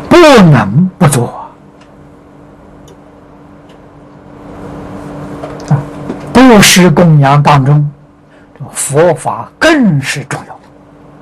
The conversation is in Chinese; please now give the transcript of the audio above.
不能不做啊！布施供养当中，佛法更是重要。